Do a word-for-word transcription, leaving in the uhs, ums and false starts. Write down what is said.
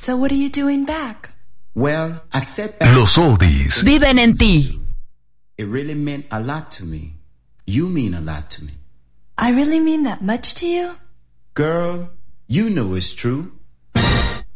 So what are you doing back? Well, I said back. Los oldies viven en ti. It really meant a lot to me. You mean a lot to me. I really mean that much to you? Girl, you know it's true.